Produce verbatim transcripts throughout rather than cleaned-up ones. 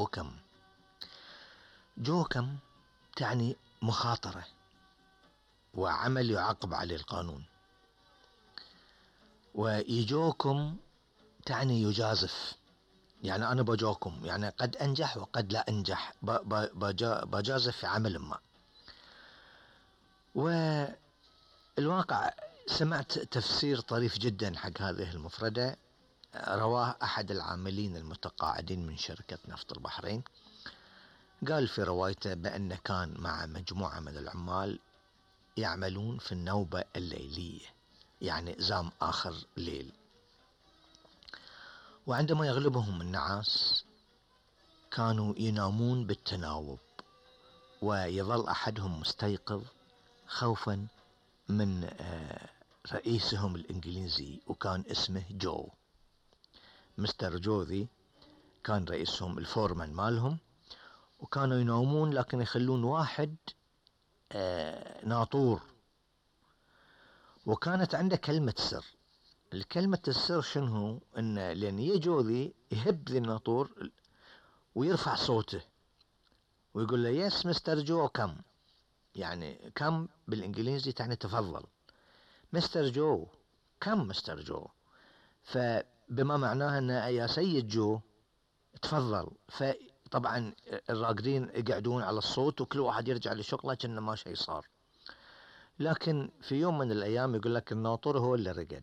جوكم. جوكم تعني مخاطرة وعمل يعاقب عليه القانون، ويجوكم تعني يجازف، يعني أنا بجوكم، يعني قد أنجح وقد لا أنجح، بجازف في عمل ما. والواقع سمعت تفسير طريف جدا حق هذه المفردة، رواه أحد العاملين المتقاعدين من شركة نفط البحرين. قال في روايته بأن كان مع مجموعة من العمال يعملون في النوبة الليلية، يعني زام آخر ليل، وعندما يغلبهم النعاس كانوا ينامون بالتناوب، ويظل أحدهم مستيقظ خوفا من رئيسهم الإنجليزي، وكان اسمه جو. مستر جو ذي كان رئيسهم الفورمان مالهم، وكانوا ينامون لكن يخلون واحد ناطور، وكانت عنده كلمة سر. الكلمة السر شنو؟ إن لأن يجو ذي يهب ذي الناطور ويرفع صوته ويقول له يس مستر جو كم، يعني كم بالإنجليزي تعني تفضل، مستر جو كم مستر جو، فبما معناها أن يا سيد جو تفضل. فطبعا الراقدين يقعدون على الصوت وكل واحد يرجع لشغله كأنه ما شيء صار. لكن في يوم من الأيام يقول لك الناطور هو اللي رقد،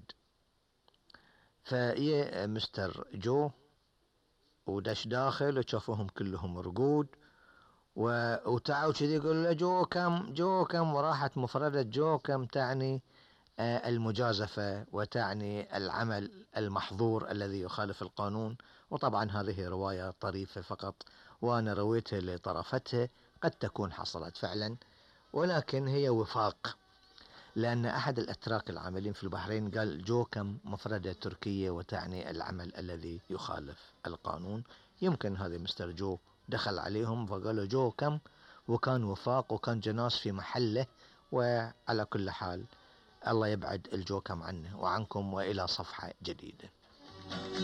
فيه مستر جو ودش داخل وشافوهم كلهم رقود، وتعوا كذي يقول له جو كم جو كم، وراحت مفردة جو كم تعني المجازفة وتعني العمل المحظور الذي يخالف القانون. وطبعا هذه رواية طريفة فقط، وأنا رويتها لطرفتها، قد تكون حصلت فعلا، ولكن هي وفاق، لأن أحد الأتراك العاملين في البحرين قال جوكم مفردة تركية وتعني العمل الذي يخالف القانون. يمكن هذا مستر جو دخل عليهم فقالوا جوكم، وكان وفاق وكان جناس في محله. وعلى كل حال الله يبعد الجوكم عنه وعنكم، وإلى صفحة جديدة.